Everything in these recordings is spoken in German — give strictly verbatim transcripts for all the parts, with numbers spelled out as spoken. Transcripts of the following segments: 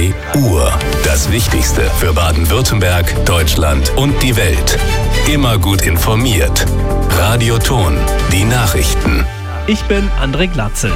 zwei Uhr. Das Wichtigste für Baden-Württemberg, Deutschland und die Welt. Immer gut informiert. Radio Ton, die Nachrichten. Ich bin André Glatzel.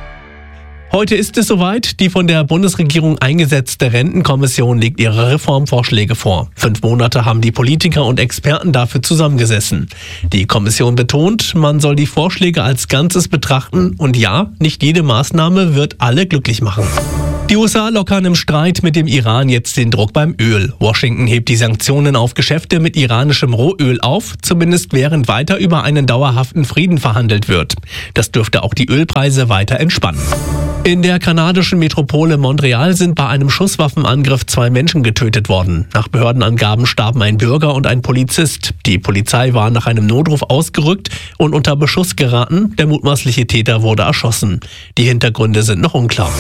Heute ist es soweit. Die von der Bundesregierung eingesetzte Rentenkommission legt ihre Reformvorschläge vor. Fünf Monate haben die Politiker und Experten dafür zusammengesessen. Die Kommission betont, man soll die Vorschläge als Ganzes betrachten und ja, nicht jede Maßnahme wird alle glücklich machen. Die U S A lockern im Streit mit dem Iran jetzt den Druck beim Öl. Washington hebt die Sanktionen auf Geschäfte mit iranischem Rohöl auf, zumindest während weiter über einen dauerhaften Frieden verhandelt wird. Das dürfte auch die Ölpreise weiter entspannen. In der kanadischen Metropole Montreal sind bei einem Schusswaffenangriff zwei Menschen getötet worden. Nach Behördenangaben starben ein Bürger und ein Polizist. Die Polizei war nach einem Notruf ausgerückt und unter Beschuss geraten. Der mutmaßliche Täter wurde erschossen. Die Hintergründe sind noch unklar.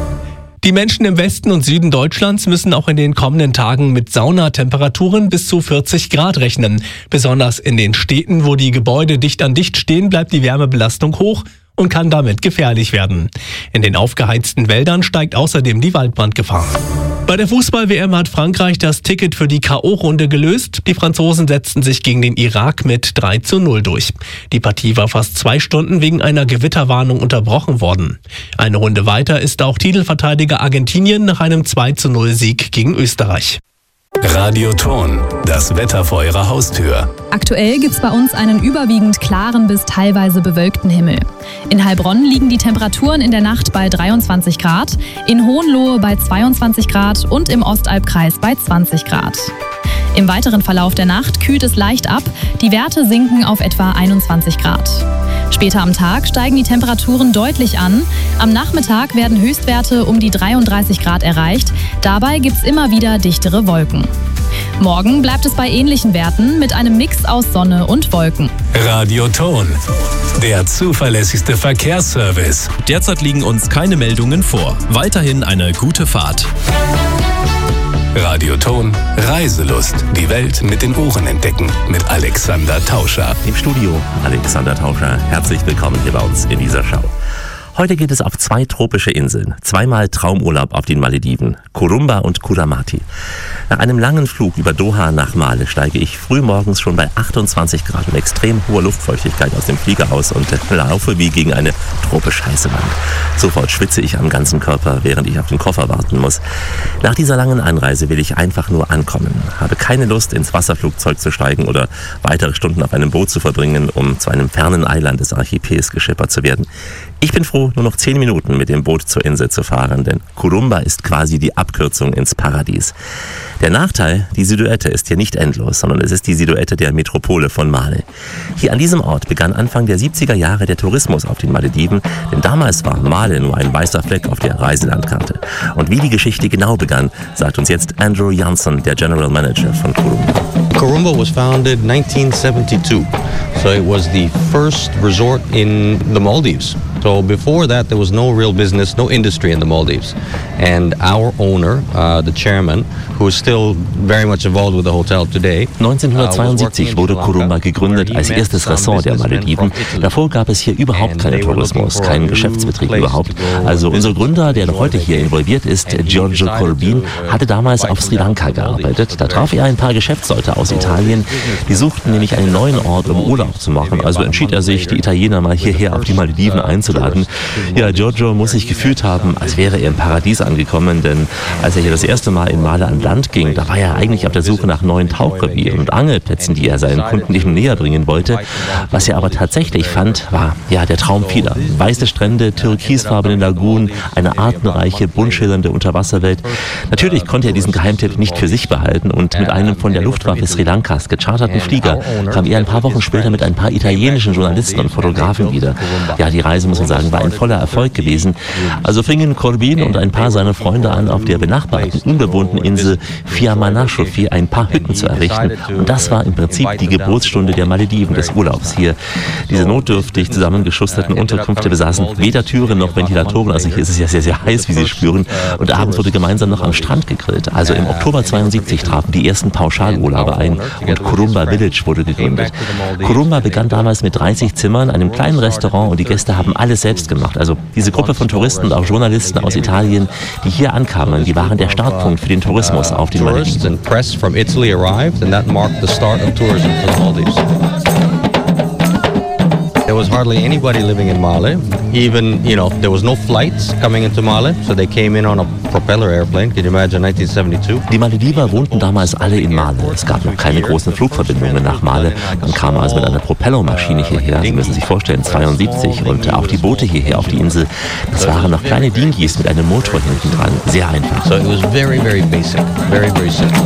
Die Menschen im Westen und Süden Deutschlands müssen auch in den kommenden Tagen mit Saunatemperaturen bis zu vierzig Grad rechnen. Besonders in den Städten, wo die Gebäude dicht an dicht stehen, bleibt die Wärmebelastung hoch und kann damit gefährlich werden. In den aufgeheizten Wäldern steigt außerdem die Waldbrandgefahr. Bei der Fußball-W M hat Frankreich das Ticket für die K O-Runde gelöst. Die Franzosen setzten sich gegen den Irak mit drei zu null durch. Die Partie war fast zwei Stunden wegen einer Gewitterwarnung unterbrochen worden. Eine Runde weiter ist auch Titelverteidiger Argentinien nach einem zwei zu null Sieg gegen Österreich. Radio Ton, das Wetter vor Ihrer Haustür. Aktuell gibt's bei uns einen überwiegend klaren bis teilweise bewölkten Himmel. In Heilbronn liegen die Temperaturen in der Nacht bei dreiundzwanzig Grad, in Hohenlohe bei zweiundzwanzig Grad und im Ostalbkreis bei zwanzig Grad. Im weiteren Verlauf der Nacht kühlt es leicht ab, die Werte sinken auf etwa einundzwanzig Grad. Später am Tag steigen die Temperaturen deutlich an. Am Nachmittag werden Höchstwerte um die dreiunddreißig Grad erreicht. Dabei gibt's immer wieder dichtere Wolken. Morgen bleibt es bei ähnlichen Werten mit einem Mix aus Sonne und Wolken. Radio Ton, der zuverlässigste Verkehrsservice. Derzeit liegen uns keine Meldungen vor. Weiterhin eine gute Fahrt. Radio Ton, Reiselust. Die Welt mit den Ohren entdecken. Mit Alexander Tauscher. Im Studio Alexander Tauscher. Herzlich willkommen hier bei uns in dieser Show. Heute geht es auf zwei tropische Inseln. Zweimal Traumurlaub auf den Malediven. Kurumba und Kuramati. Nach einem langen Flug über Doha nach Male steige ich frühmorgens schon bei achtundzwanzig Grad und extrem hoher Luftfeuchtigkeit aus dem Flieger aus und laufe wie gegen eine tropisch heiße Wand. Sofort schwitze ich am ganzen Körper, während ich auf den Koffer warten muss. Nach dieser langen Anreise will ich einfach nur ankommen. Habe keine Lust, ins Wasserflugzeug zu steigen oder weitere Stunden auf einem Boot zu verbringen, um zu einem fernen Eiland des Archipels geschippert zu werden. Ich bin froh, nur noch zehn Minuten mit dem Boot zur Insel zu fahren, denn Kurumba ist quasi die Abkürzung ins Paradies. Der Nachteil, die Silhouette ist hier nicht endlos, sondern es ist die Silhouette der Metropole von Male. Hier an diesem Ort begann Anfang der siebziger Jahre der Tourismus auf den Malediven, denn damals war Male nur ein weißer Fleck auf der Reiselandkarte. Und wie die Geschichte genau begann, sagt uns jetzt Andrew Jansen, der General Manager von Kurumba. Kurumba was founded nineteen seventy-two, so it was the first resort in the Maldives. So before that, there was no real business, no industry in the Maldives. And our owner, uh, the chairman, who is still very much involved with the hotel today. neunzehnhundertzweiundsiebzig wurde Kurumba gegründet als erstes Ressort der Malediven. Davor gab es hier überhaupt keinen Tourismus, keinen Geschäftsbetrieb überhaupt. Also unser Gründer, der noch heute hier involviert ist, Giorgio Corbin, hatte damals auf Sri Lanka gearbeitet. Da traf er ein paar Geschäftsleute aus Italien. Die suchten nämlich einen neuen Ort, um Urlaub zu machen. Also entschied er sich, die Italiener mal hierher auf die Malediven einzuladen. Ja, Giorgio muss sich gefühlt haben, als wäre er im Paradies angekommen, denn als er hier das erste Mal in Male an Land ging, da war er eigentlich auf der Suche nach neuen Tauchrevieren und Angelplätzen, die er seinen Kunden eben näher bringen wollte. Was er aber tatsächlich fand, war ja der Traum vieler. Weiße Strände, türkisfarbene Lagunen, eine artenreiche, bunt schillernde Unterwasserwelt. Natürlich konnte er diesen Geheimtipp nicht für sich behalten und mit einem von der Luftwaffe Sri Lankas gecharterten Flieger kam er ein paar Wochen später mit ein paar italienischen Journalisten und Fotografen wieder. Ja, die Reise, muss man sagen, war ein voller Erfolg gewesen. Also fingen Corbin und ein paar seiner Freunde an, auf der benachbarten, unbewohnten Insel Fiamanashofi ein paar Hütten zu errichten. Und das war im Prinzip die Geburtsstunde der Malediven, des Urlaubs hier. Diese notdürftig zusammengeschusterten Unterkünfte besaßen weder Türen noch Ventilatoren. Also hier ist es ja sehr, sehr heiß, wie Sie spüren. Und abends wurde gemeinsam noch am Strand gegrillt. Also im Oktober zweiundsiebzig trafen die ersten Pauschalurlauber ein und Kurumba Village wurde gegründet. Kurumba begann damals mit dreißig Zimmern, einem kleinen Restaurant und die Gäste haben alles selbst gemacht. Also diese Gruppe von Touristen und auch Journalisten aus Italien, die hier ankamen, die waren der Startpunkt für den Tourismus auf den Malediven. There was hardly anybody living in Male. Even, you know, there was no flights coming into Male, so they came in on a propeller airplane. Can you imagine nineteen seventy-two? Die Malediver wohnten damals alle in Male. Es gab noch keine großen Flugverbindungen nach Male. Man kam also mit einer Propellermaschine hierher. Sie müssen sich vorstellen, zweiundsiebzig. Und auch die Boote hierher auf die Insel, das waren noch kleine Dinghies mit einem Motor hinten dran. Sehr einfach. So it was very, very basic. Very, very simple.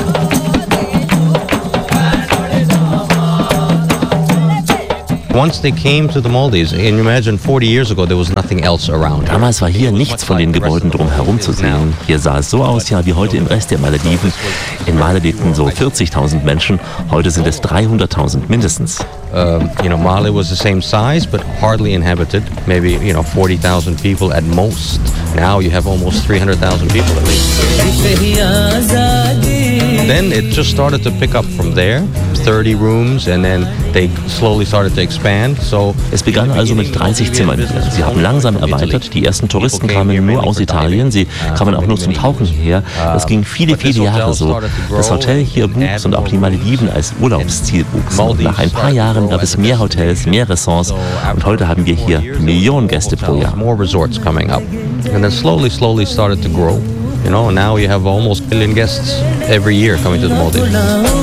Once they came to the Maldives, and you imagine forty years ago there was nothing else around. Damals war hier nichts von den Gebäuden drumherum zu sehen. Hier sah es so aus, ja, wie heute im Rest der Malediven. In Male lebten so vierzigtausend Menschen, heute sind es dreihunderttausend mindestens. Um, you know, Male was the same size, but hardly inhabited. Maybe, you know, forty thousand people at most. Now you have almost three hundred thousand people at least. Then it just started to pick up from there, thirty rooms, and then they slowly started to expand. So es begann also mit dreißig Zimmern hier. Sie haben langsam erweitert. Die ersten Touristen kamen nur aus Italien. Sie kamen auch nur zum Tauchen hierher. Das ging viele, viele Jahre so. Das Hotel hier wuchs und auch die Malediven als Urlaubsziel wuchsen. Und nach ein paar Jahren gab es mehr Hotels, mehr Ressorts und heute haben wir hier Millionen Gäste pro Jahr. More resorts coming up, and then slowly, slowly started to grow. You know, now you have almost a million guests every year coming to the Maldives.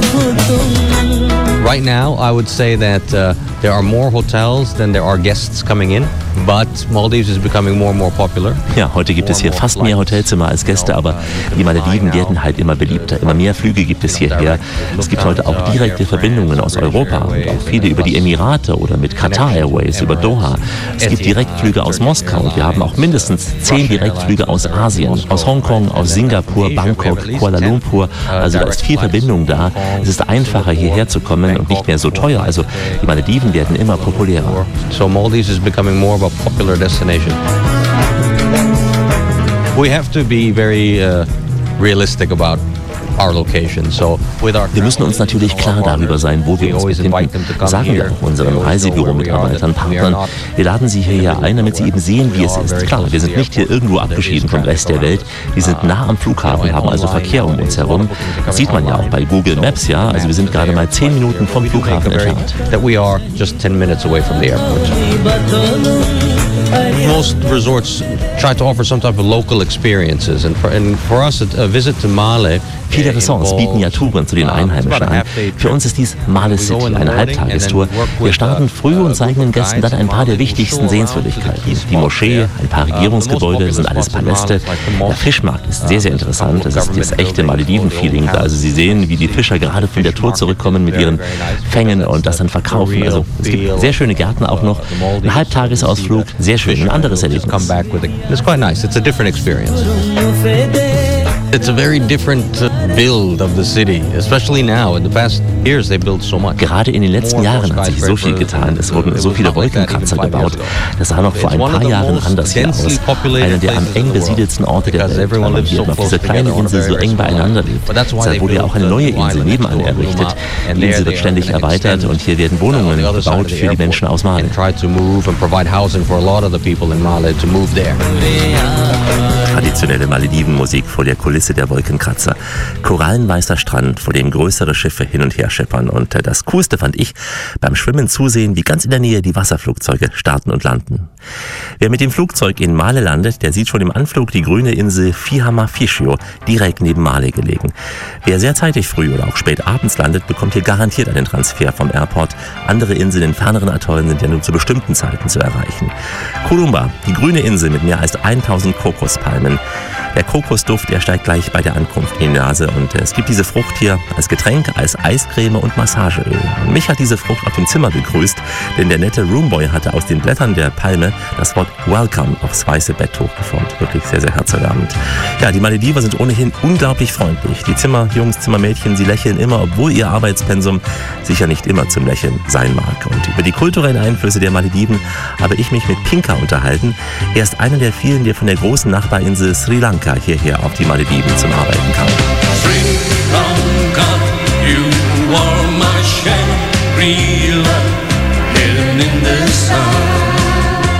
Right now, I would say that uh, there are more hotels than there are guests coming in, but Maldives is becoming more and more popular. Ja, heute gibt es hier fast mehr Hotelzimmer als Gäste, aber die Malediven werden halt immer beliebter. Immer mehr Flüge gibt es hierher. Es gibt heute auch direkte Verbindungen aus Europa und auch viele über die Emirate oder mit Qatar Airways über Doha. Es gibt Direktflüge aus Moskau und wir haben auch mindestens zehn Direktflüge aus Asien, aus Hongkong, aus Singapur, Bangkok, Kuala Lumpur. Also da ist viel Verbindung da. Es ist einfacher hierher zu kommen und nicht mehr so teuer. Also die Malediven werden immer populärer. So Maldives is becoming more of a popular destination. We have to be very uh, realistic about our location. So with our wir müssen uns natürlich klar darüber sein, wo wir uns befinden. Das sagen wir auch unseren Reisebüro-Mitarbeitern, Partnern. Wir laden sie hierher ein, damit sie eben sehen, wie es ist. Klar, wir sind nicht hier irgendwo abgeschieden vom Rest der Welt. Wir sind nah am Flughafen, haben also Verkehr um uns herum. Das sieht man ja auch bei Google Maps, ja. Also wir sind gerade mal zehn Minuten vom Flughafen entfernt. That we are just ten minutes away from the airport. Most resorts try to offer some type of local experiences, and for, and for us, a visit to Male. Viele Ressorts bieten ja Touren zu den Einheimischen an. Für uns ist dies Male City, eine Halbtagestour. Wir starten früh und zeigen den Gästen dann ein paar der wichtigsten Sehenswürdigkeiten. Die Moschee, ein paar Regierungsgebäude, das sind alles Paläste. Der Fischmarkt ist sehr, sehr interessant. Das ist das echte Malediven-Feeling. Also Sie sehen, wie die Fischer gerade von der Tour zurückkommen mit ihren Fängen und das dann verkaufen. Also es gibt sehr schöne Gärten auch noch. Ein Halbtagesausflug, sehr schön, ein anderes Erlebnis. It's quite nice. It's a different experience. It's a very different build of the city, especially now. In the past years, they built so much. Gerade in den letzten Jahren hat sich so viel getan. Es wurden so viele Wolkenkratzer gebaut. Das sah noch vor ein paar Jahren anders hier aus. Einer der am eng besiedelsten Orte der Welt, weil man hier auf dieser kleinen Insel so eng beieinander lebt. Deshalb wurde ja auch eine neue Insel nebenan errichtet. Die Insel wird ständig erweitert und hier werden Wohnungen gebaut für die Menschen aus Male. Traditionelle Maledivenmusik vor der Kulisse der Wolkenkratzer. Korallenweißer Strand, vor dem größere Schiffe hin und her schippern. Und das Coolste fand ich, beim Schwimmen zusehen, wie ganz in der Nähe die Wasserflugzeuge starten und landen. Wer mit dem Flugzeug in Male landet, der sieht schon im Anflug die grüne Insel Fihamma-Fischio, direkt neben Male gelegen. Wer sehr zeitig früh oder auch spät abends landet, bekommt hier garantiert einen Transfer vom Airport. Andere Inseln in ferneren Atollen sind ja nur zu bestimmten Zeiten zu erreichen. Kurumba, die grüne Insel mit mehr als tausend Kokospalmen. Der Kokosduft, der steigt gleich bei der Ankunft in die Nase und es gibt diese Frucht hier als Getränk, als Eiscreme und Massageöl. Und mich hat diese Frucht auf dem Zimmer begrüßt, denn der nette Roomboy hatte aus den Blättern der Palme das Wort Welcome aufs weiße Betttuch geformt. Wirklich sehr, sehr herzerwärmend. Ja, die Malediver sind ohnehin unglaublich freundlich. Die Zimmerjungs, Zimmermädchen, sie lächeln immer, obwohl ihr Arbeitspensum sicher nicht immer zum Lächeln sein mag. Und über die kulturellen Einflüsse der Malediven habe ich mich mit Pinka unterhalten. Er ist einer der vielen, der von der großen Nachbarinsel Sri Lanka hierher auf die Malediven zum Arbeiten kam. Sri Lanka, you are my Shangri-La, hidden in the sun.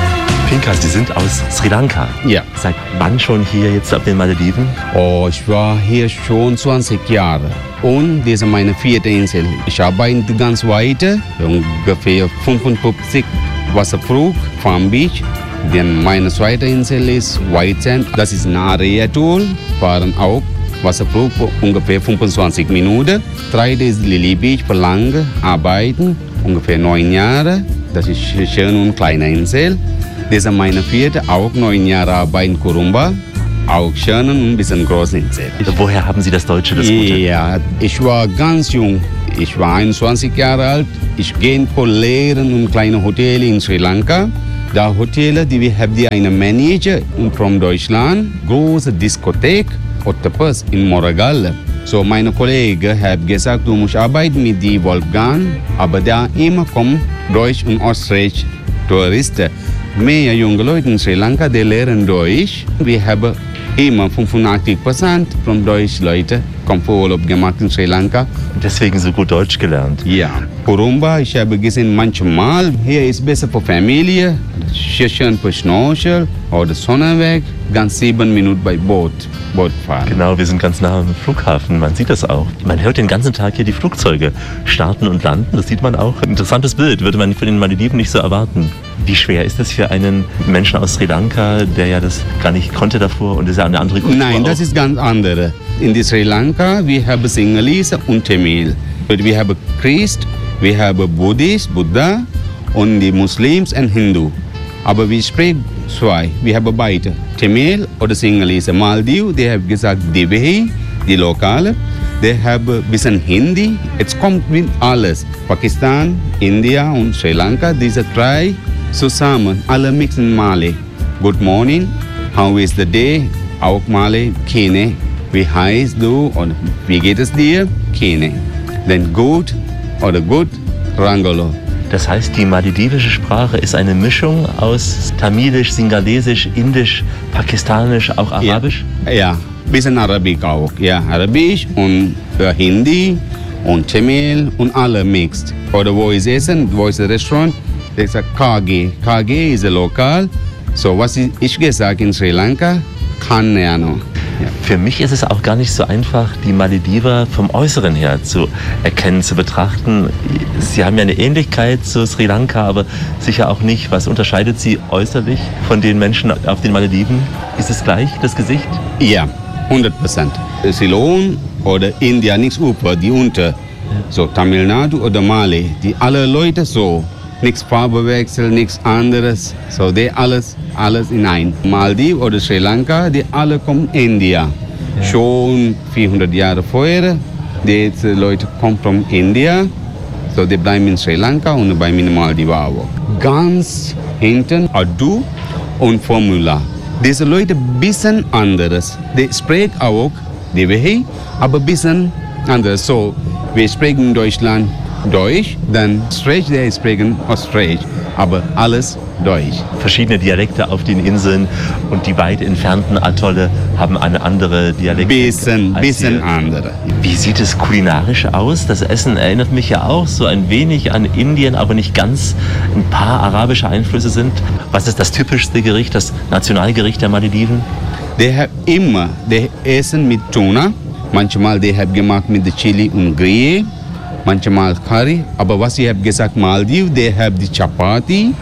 Pinka, Sie sind aus Sri Lanka. Ja. Seit wann schon hier jetzt auf den Malediven? Oh, ich war hier schon zwanzig Jahre. Und diese ist meine vierte Insel. Ich arbeite ganz weiter, ungefähr fünfundfünfzig Wasserflug, Farm Beach. Dann meine zweite Insel ist White Sand. Das ist ein Area-Tool, fahren auch Wasserflug ungefähr fünfundzwanzig Minuten. Dritte ist Lily Beach, für lange arbeiten, ungefähr neun Jahre. Das ist schön und kleine Insel. Das ist meine vierte, auch neun Jahre arbeiten in Kurumba. Auch schön und ein bisschen große Insel. Woher haben Sie das Deutsche, das Gute? Ja, ich war ganz jung. Ich war einundzwanzig Jahre alt. Ich gehe lehren in kleine Hotels in Sri Lanka. Da Hotels, die wir haben, die einen Manager von Deutschland, große Diskothek, Ottapus in Moragale. So meine Kollegen haben gesagt, du musst arbeiten mit die Wolfgang, aber da immer kommen Deutsch und Österreich Touristen. Mehr junge Leute in Sri Lanka, die lernen Deutsch. Wir haben immer fünfundachtzig Prozent von deutschen Leuten kommen für Urlaub gemacht in Sri Lanka. Deswegen so gut Deutsch gelernt. Ja. Kurumba, ich habe gesehen manchmal, hier ist besser für Familie, schön für Schnorchel oder Sonnenweg, ganz sieben Minuten bei Boot, Boot fahren. Genau, wir sind ganz nah am Flughafen, man sieht das auch. Man hört den ganzen Tag hier die Flugzeuge starten und landen, das sieht man auch. Interessantes Bild, würde man von den Malediven nicht so erwarten. Wie schwer ist das für einen Menschen aus Sri Lanka, der ja das gar nicht konnte davor und das ist ja eine andere Kultur? Nein, das auch. ist ganz andere. In die Sri Lanka, wir haben Sinhalese und Tamil. Wir haben Christ, wir haben Buddhist, Buddha und die Muslims und Hindu. Aber wir sprechen zwei, wir haben beide, Tamil oder Sinhalese. Maldiv, die haben gesagt Divehi, die Lokale. Die haben ein bisschen Hindi. Es kommt mit alles. Pakistan, India und Sri Lanka, diese drei zusammen, alle mixen Malay. Good morning, how is the day? Auch Malay, Kene. Wie heißt du und wie geht es dir? Kene. Dann gut oder gut, Rangolo. Das heißt, die maledivische Sprache ist eine Mischung aus Tamilisch, Singalesisch, Indisch, Pakistanisch, auch Arabisch? Ja, ja. Bisschen Arabisch auch. Ja, Arabisch und äh, Hindi und Tamil und alle mixed. Oder wo ist Essen, wo ist das Restaurant? Das ist Kage. Kage ist ein Lokal. So, was ich gesagt in Sri Lanka, keine Ahnung. Ja. Für mich ist es auch gar nicht so einfach, die Malediver vom Äußeren her zu erkennen, zu betrachten. Sie haben ja eine Ähnlichkeit zu Sri Lanka, aber sicher auch nicht. Was unterscheidet Sie äußerlich von den Menschen auf den Malediven? Ist es gleich, das Gesicht? Ja, hundert Prozent. Ceylon oder India, nichts über, die unter. So Tamil Nadu oder Mali, die alle Leute so. Nichts Farbewechsel, nichts anderes. So, die alles, alles in ein. Maldiv oder Sri Lanka, die alle kommen India. Ja. Schon vierhundert Jahre vorher, die Leute kommen von India. So, die bleiben in Sri Lanka und bleiben in Maldiv auch. Ganz hinten Urdu und Formula. Diese Leute ein bisschen anderes. Die sprechen auch die Wehe, aber ein bisschen anders. So, wir sprechen in Deutschland Deutsch, dann Österreich, der sprechen Österreich, aber alles Deutsch. Verschiedene Dialekte auf den Inseln und die weit entfernten Atolle haben eine andere Dialekte. Bisschen, bisschen hier. Andere. Wie sieht es kulinarisch aus? Das Essen erinnert mich ja auch so ein wenig an Indien, aber nicht ganz. Ein paar arabische Einflüsse sind. Was ist das typischste Gericht, das Nationalgericht der Malediven? Die haben immer, die essen mit Tuna. Manchmal die haben gemacht mit Chili und Grille. Manchmal Curry, aber was ich habe gesagt, Maldiv, die haben die Chapati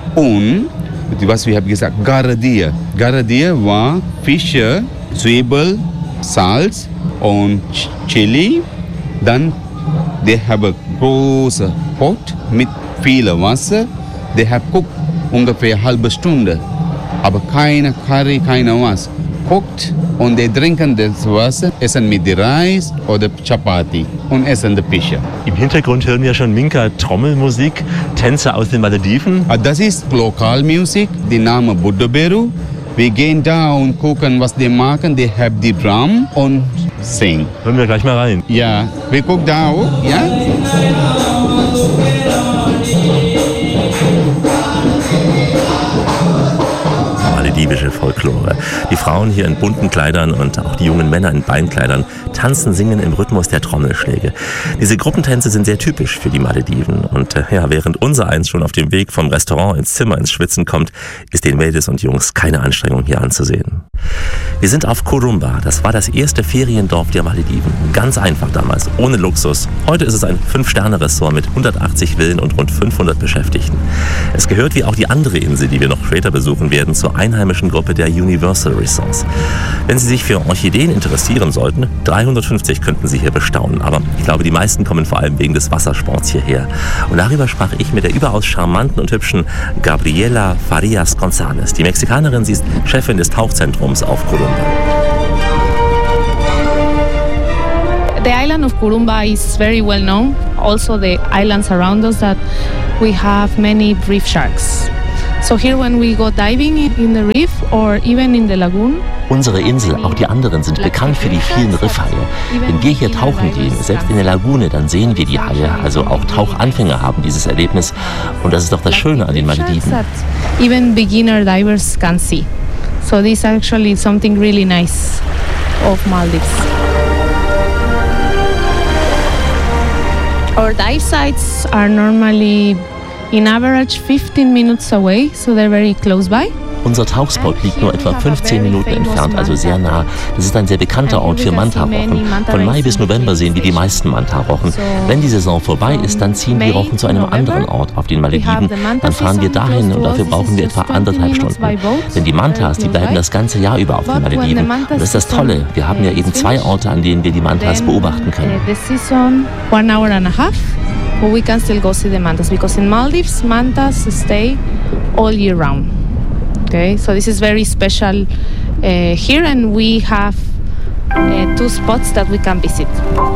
und was wir haben gesagt, Garadia. Garadia war Fische, Zwiebel, Salz und Chili. Dann die haben große Pot mit viel Wasser. Die haben gekocht ungefähr eine halbe Stunde, aber keine Curry, keine was. Kocht und die trinken das Wasser, essen mit Reis oder Chapati und essen die Fische. Im Hintergrund hören wir schon Minka Trommelmusik, Tänze aus den Malediven. Das ist Lokalmusik, die Name Buddhaberu. Wir gehen da und gucken, was die machen. Die haben die Drum und singen. Hören wir gleich mal rein. Ja, wir gucken da auch, ja. Maledivische Folklore. Die Frauen hier in bunten Kleidern und auch die jungen Männer in Beinkleidern tanzen, singen im Rhythmus der Trommelschläge. Diese Gruppentänze sind sehr typisch für die Malediven. Und äh, ja, während unser eins schon auf dem Weg vom Restaurant ins Zimmer ins Schwitzen kommt, ist den Mädels und Jungs keine Anstrengung hier anzusehen. Wir sind auf Kurumba. Das war das erste Feriendorf der Malediven. Ganz einfach damals, ohne Luxus. Heute ist es ein Fünf-Sterne-Ressort mit hundertachtzig Villen und rund fünfhundert Beschäftigten. Es gehört wie auch die andere Insel, die wir noch später besuchen werden, zur einheimischen Gruppe der Universal Resorts. Wenn Sie sich für Orchideen interessieren sollten, dreihundertfünfzig könnten Sie hier bestaunen. Aber ich glaube, die meisten kommen vor allem wegen des Wassersports hierher. Und darüber sprach ich mit der überaus charmanten und hübschen Gabriela Farias González. Die Mexikanerin, sie ist Chefin des Tauchzentrums auf Kurumba. The island of Kurumba is very well known. Also the islands around us that we have many reef sharks. So here when we go diving in the reef or even in the lagoon. Unsere Insel, auch die anderen, sind bekannt für die vielen Riffhaie. Wenn wir hier tauchen gehen, selbst in der Lagune, dann sehen wir die Haie. Also auch Tauchanfänger haben dieses Erlebnis. Und das ist doch das Schöne an den Malediven. Even beginner divers can see. So this is actually something really nice of Maldives. Our dive sites are normally in average fifteen minutes away, so they're very close by. Unser Tauchspot liegt nur etwa fünfzehn Minuten entfernt, also sehr nah. Das ist ein sehr bekannter Ort für Manta-Rochen. Von Mai bis November sehen wir die meisten Manta-Rochen. Wenn die Saison vorbei ist, dann ziehen die Rochen zu einem anderen Ort auf den Malediven. Dann fahren wir dahin und dafür brauchen wir etwa anderthalb Stunden. Denn die Mantas, die bleiben das ganze Jahr über auf den Malediven. Und das ist das Tolle. Wir haben ja eben zwei Orte, an denen wir die Mantas beobachten können. One hour and a half, but we can still go see the mantas because in Maldives, mantas stay all year round. Okay, so this is very special uh, here, and we have uh, two spots that we can visit.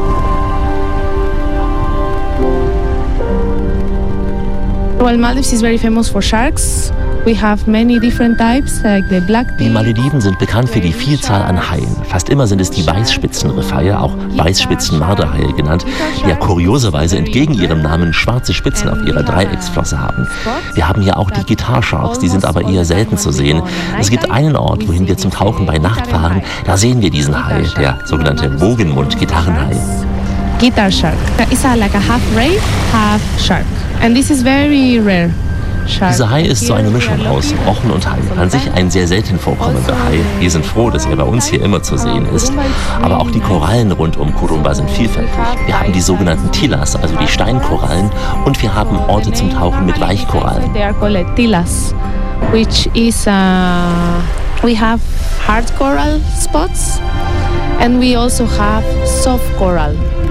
Well, Maldives is very famous for sharks. We have many different types, like the black Die Malediven sind bekannt für die Vielzahl an Haien. Fast immer sind es die Weißspitzenriffhaie, auch Weißspitzen-Marderhaie genannt, die ja kurioserweise entgegen ihrem Namen schwarze Spitzen auf ihrer Dreiecksflosse haben. Wir haben hier auch die Guitar Sharks, die sind aber eher selten zu sehen. Es gibt einen Ort, wohin wir zum Tauchen bei Nacht fahren, da sehen wir diesen Hai, der sogenannte Wogenmund-Gitarrenhai. Guitar Shark. It's a, like a half ray, half shark. And this is very rare. Dieser Hai ist so eine Mischung aus Rochen und Hai. An sich ein sehr selten vorkommender Hai. Wir sind froh, dass er bei uns hier immer zu sehen ist. Aber auch die Korallen rund um Kurumba sind vielfältig. Wir haben die sogenannten Tillas, also die Steinkorallen, und wir haben Orte zum Tauchen mit Weichkorallen. They are called Tillas, which is uh, we have hard coral spots, and we also have soft coral.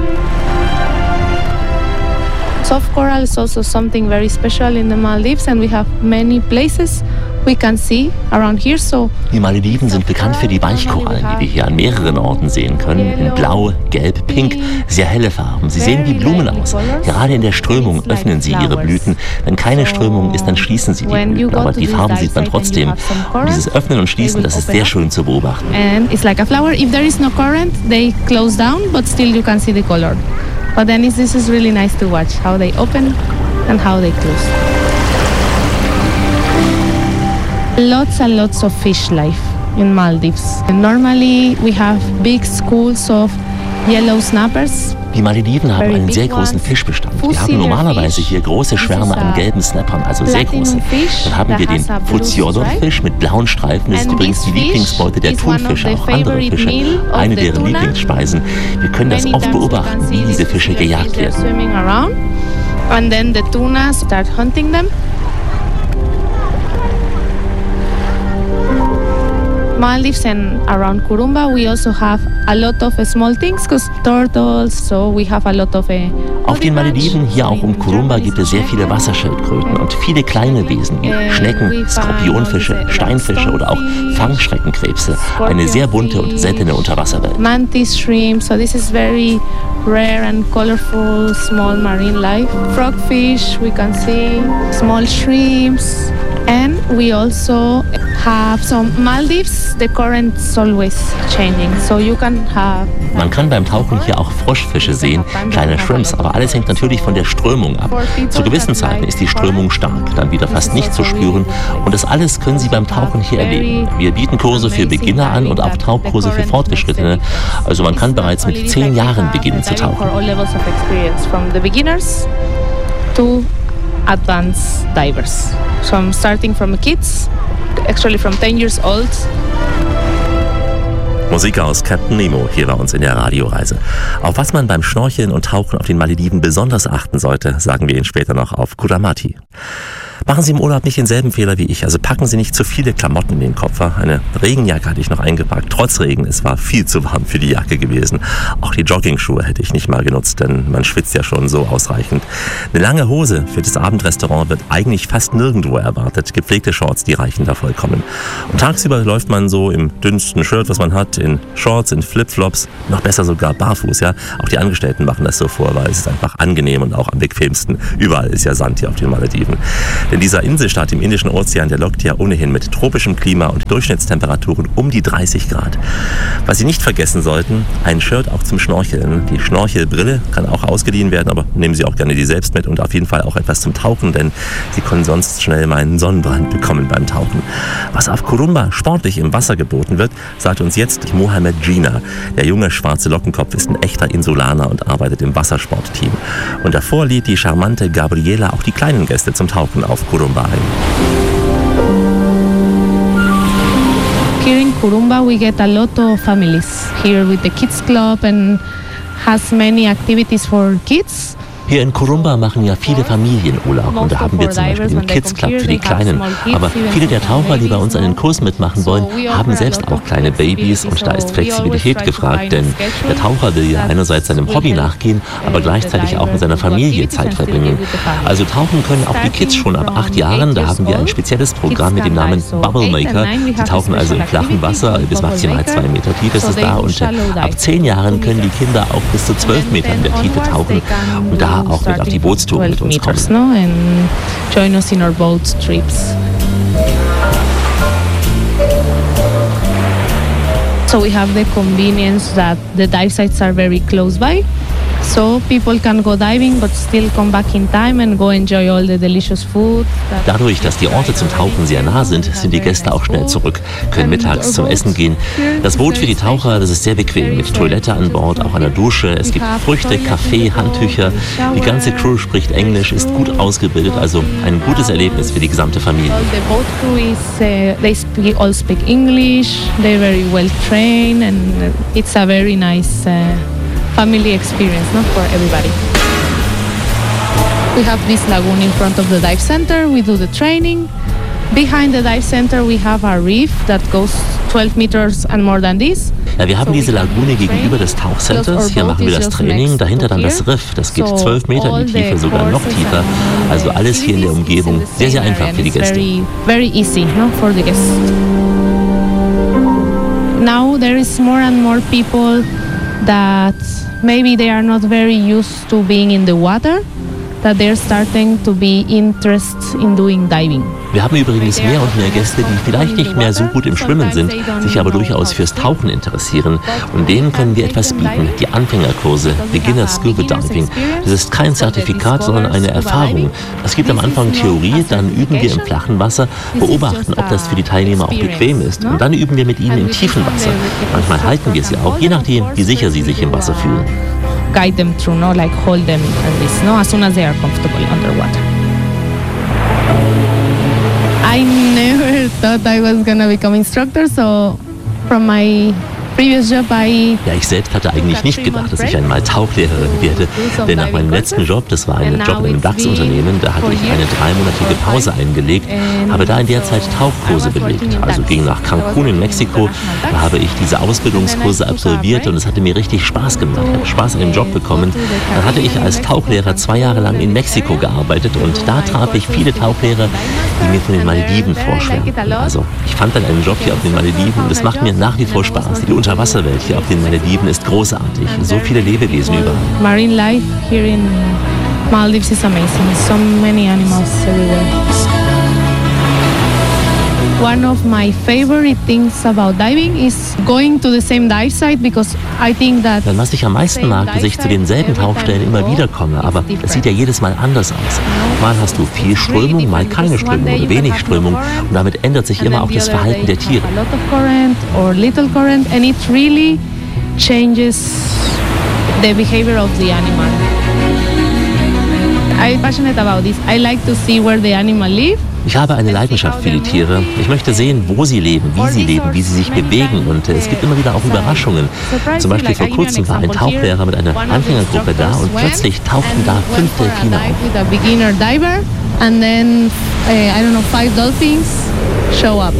Soft coral is also something very special in the Maldives, and we have many places we can see around here. So die Malediven sind bekannt für die Weichkorallen, die wir hier an mehreren Orten sehen können. In Blau, Gelb, Pink, sehr helle Farben. Sie sehen wie Blumen aus. Gerade in der Strömung öffnen sie ihre Blüten. Wenn keine Strömung ist, dann schließen sie die Blüten. Aber die Farben sieht man trotzdem. Und dieses Öffnen und Schließen, das ist sehr schön zu beobachten. And it's like a flower. If there is no current, they close down, but still you can see the color. But then this is really nice to watch, how they open and how they close. Lots and lots of fish life in Maldives. And normally we have big schools of yellow snappers. Die Malediven haben einen sehr großen Fischbestand. Wir haben normalerweise hier große Schwärme an gelben Snappern, also sehr große. Dann haben wir den Fuziodon-Fisch mit blauen Streifen. Das ist übrigens die Lieblingsbeute der Thunfische, auch andere Fische, eine deren Lieblingsspeisen. Wir können das oft beobachten, wie diese Fische gejagt werden. And then the tuna start hunting them. Maldives and around Kurumba, we also have a lot of small things, because turtles, so we have a lot of uh, Auf den Malediven, hier auch um Kurumba, gibt es sehr viele Wasserschildkröten und viele kleine Wesen wie Schnecken, Skorpionfische, Steinfische oder auch Fangschreckenkrebse. Eine sehr bunte und seltene Unterwasserwelt. Mantis, shrimp, so this is very rare and colorful small marine life. Frogfish, we can see small shrimps. And we also have some Maldives. The current is always changing, so you can have. Man kann beim Tauchen hier auch Froschfische sehen, kleine Shrimps, aber alles hängt natürlich von der Strömung ab. Zu gewissen Zeiten ist die Strömung stark, dann wieder fast nicht zu spüren und das alles können Sie beim Tauchen hier erleben. Wir bieten Kurse für Beginner an und auch Tauchkurse für Fortgeschrittene, also man kann bereits mit zehn Jahren beginnen zu tauchen. Advanced divers. So I'm starting from kids, actually from ten years old. Musik aus Captain Nemo hier bei uns in der Radioreise. Auf was man beim Schnorcheln und Tauchen auf den Malediven besonders achten sollte, sagen wir Ihnen später noch auf Kudamati. Machen Sie im Urlaub nicht denselben Fehler wie ich, also packen Sie nicht zu viele Klamotten in den Koffer. Eine Regenjacke hatte ich noch eingepackt, trotz Regen, es war viel zu warm für die Jacke gewesen. Auch die Joggingschuhe hätte ich nicht mal genutzt, denn man schwitzt ja schon so ausreichend. Eine lange Hose für das Abendrestaurant wird eigentlich fast nirgendwo erwartet. Gepflegte Shorts, die reichen da vollkommen. Und tagsüber läuft man so im dünnsten Shirt, was man hat, in Shorts, in Flipflops, noch besser sogar barfuß, ja. Auch die Angestellten machen das so vor, weil es ist einfach angenehm und auch am bequemsten. Überall ist ja Sand hier auf den Malediven. Denn dieser Inselstaat im Indischen Ozean, der lockt ja ohnehin mit tropischem Klima und Durchschnittstemperaturen um die dreißig Grad. Was Sie nicht vergessen sollten, ein Shirt auch zum Schnorcheln. Die Schnorchelbrille kann auch ausgeliehen werden, aber nehmen Sie auch gerne die selbst mit und auf jeden Fall auch etwas zum Tauchen, denn Sie können sonst schnell mal einen Sonnenbrand bekommen beim Tauchen. Was auf Kurumba sportlich im Wasser geboten wird, sagt uns jetzt Mohamed Gina. Der junge schwarze Lockenkopf ist ein echter Insulaner und arbeitet im Wassersportteam. Und davor lädt die charmante Gabriela auch die kleinen Gäste zum Tauchen auf Kurumba ein. Here in Kurumba we get a lot of families here with the kids club and has many activities for kids. Hier in Kurumba machen ja viele Familien Urlaub und da haben wir zum Beispiel den Kids Club für die Kleinen. Aber viele der Taucher, die bei uns einen Kurs mitmachen wollen, haben selbst auch kleine Babys und da ist Flexibilität gefragt, denn der Taucher will ja einerseits seinem Hobby nachgehen, aber gleichzeitig auch mit seiner Familie Zeit verbringen. Also tauchen können auch die Kids schon ab acht Jahren, da haben wir ein spezielles Programm mit dem Namen Bubble Maker. Die tauchen also im flachen Wasser, bis maximal zwei Meter tief ist es da und ab zehn Jahren können die Kinder auch bis zu zwölf Meter in der Tiefe tauchen und da auch mit auf die Bootstour mit uns kommen. No? And join us in our boat trips. So we have the convenience that the dive sites are very close by. So people can go diving but still come back in time and go enjoy all the delicious food. Dadurch, dass die Orte zum Tauchen sehr nah sind, sind die Gäste auch schnell zurück, können mittags zum Essen gehen. Das Boot für die Taucher, das ist sehr bequem, mit Toilette an Bord, auch einer Dusche. Es gibt Früchte, Kaffee, Handtücher. Die ganze Crew spricht Englisch, ist gut ausgebildet, also ein gutes Erlebnis für die gesamte Familie. The boat crew is, uh, they speak, all speak English, they're very well trained and it's a very nice uh, family experience, not for everybody. We have this lagoon in front of the dive center. We do the training. Behind the dive center we have a reef that goes twelve meters and more than this. Ja, wir haben diese Lagune gegenüber des Tauchcenters. Hier machen wir das Training. Dahinter dann das Riff. Das geht zwölf Meter in die Tiefe, sogar noch tiefer. Also alles hier in der Umgebung. Sehr, sehr einfach für die Gäste. Very, very easy, no, for the guests. Now there is more and more people that maybe they are not very used to being in the water, that they're starting to be interested in doing diving. Wir haben übrigens mehr und mehr Gäste, die vielleicht nicht mehr so gut im Schwimmen sind, sich aber durchaus fürs Tauchen interessieren. Und denen können wir etwas bieten, die Anfängerkurse, Beginner Scuba Diving. Das ist kein Zertifikat, sondern eine Erfahrung. Es gibt am Anfang Theorie, dann üben wir im flachen Wasser, beobachten, ob das für die Teilnehmer auch bequem ist. Und dann üben wir mit ihnen im tiefen Wasser. Manchmal halten wir sie auch, je nachdem, wie sicher sie sich im Wasser fühlen. Guide them through, no, like hold them and this, no, as soon as they are comfortable underwater. I never thought I was gonna become instructor, so from my previous job I... Ja, ich selbst hatte eigentlich nicht gedacht, dass ich einmal Tauchlehrerin werde, denn nach meinem letzten Job, das war ein Job in einem DAX-Unternehmen, da hatte ich eine dreimonatige Pause eingelegt, habe da in der Zeit Tauchkurse belegt, also ging nach Cancun in Mexiko, da habe ich diese Ausbildungskurse absolviert und es hatte mir richtig Spaß gemacht, ich habe Spaß an dem Job bekommen. Dann hatte ich als Tauchlehrer zwei Jahre lang in Mexiko gearbeitet und da traf ich viele Tauchlehrer, die mir von den Malediven vorschwärmten. Also ich fand dann einen Job hier auf den Malediven und es macht mir nach wie vor Spaß. Die Unterwasserwelt hier auf den Malediven ist großartig. So viele Lebewesen überall. Marine life here in Maldives is amazing. So many animals everywhere. One of my favorite things about diving is going to the same dive site because I think that Dann, was ich am meisten mag, dass ich zu denselben Tauchstellen immer wieder komme, aber es sieht ja jedes Mal anders aus. Mal hast du viel Strömung, mal keine Strömung oder wenig Strömung und damit ändert sich immer auch das Verhalten der Tiere. A lot of current or little current and it really changes the behavior of the animal. I'm passionate about this. I like to see where the animal live. Ich habe eine Leidenschaft für die Tiere. Ich möchte sehen, wo sie leben, wie sie leben, wie sie sich bewegen und es gibt immer wieder auch Überraschungen. Zum Beispiel vor kurzem war ein Tauchlehrer mit einer Anfängergruppe da und plötzlich tauchten da fünf Delfine auf. A beginner diver and then uh, I don't know five dolphins show up.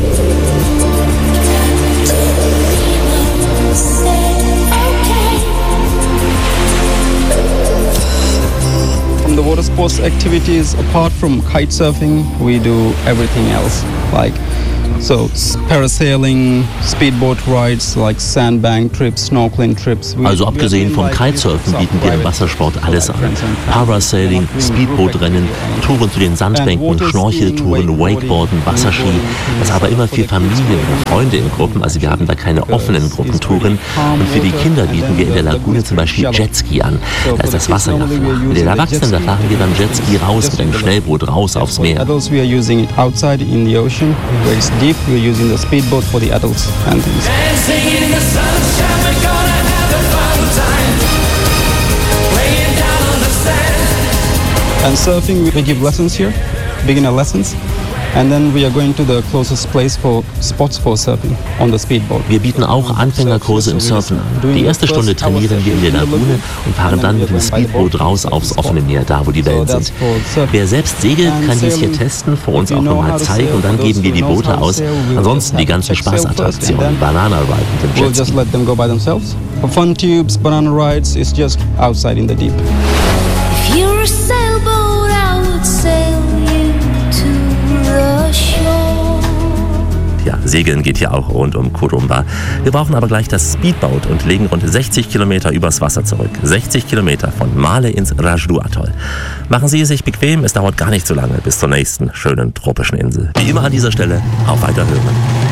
The water sports activities, apart from kite surfing, we do everything else, like so parasailing, speedboat rides, like sandbank trips, snorkeling trips. Also abgesehen vom Kitesurfen bieten wir im Wassersport alles an. Parasailing, Speedbootrennen, Touren zu den Sandbänken, Schnorcheltouren, Wakeboarden, Wasserski. Das aber immer für Familien oder Freunde in Gruppen, also wir haben da keine offenen Gruppentouren. Und für die Kinder bieten wir in der Lagune zum Beispiel Jetski an. Da ist das Wasser ja flach. Mit den Erwachsenen, da fahren wir dann Jetski raus mit einem Schnellboot raus aufs Meer. Adults, we are using it outside in the ocean, where it's deep. We are using the speedboat for the adults and things. Dancing in the sunshine, we're gonna have a fun time. Laying down on the sand. And surfing, we give lessons here, beginner lessons. And then we are going to the closest place for spots for surfing on the speedboat. Wir bieten auch Anfängerkurse im Surfen an. Die erste Stunde trainieren wir in der Lagune und fahren dann mit dem Speedboot raus aufs offene Meer, da wo die Wellen sind. Wer selbst segelt, kann dies hier testen, vor uns auch nochmal zeigen und dann geben wir die Boote aus. Ansonsten die ganzen Spaßattraktionen, Banana Ride und den We'll just let them go by themselves. For fun tubes, banana rides, it's just outside in the deep. If you're a sailboat, I would sail you to the shore. Ja, Segeln geht hier auch rund um Kurumba. Wir brauchen aber gleich das Speedboat und legen rund sechzig Kilometer übers Wasser zurück. sechzig Kilometer von Male ins Rajdu-Atoll. Machen Sie es sich bequem, es dauert gar nicht so lange bis zur nächsten schönen tropischen Insel. Wie immer an dieser Stelle, auf Weiterhören.